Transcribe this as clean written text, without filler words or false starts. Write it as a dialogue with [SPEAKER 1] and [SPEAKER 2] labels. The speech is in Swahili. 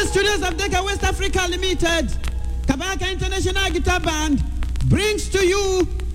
[SPEAKER 1] studios of Decca West Africa Limited, Kabaka International Guitar Band brings to you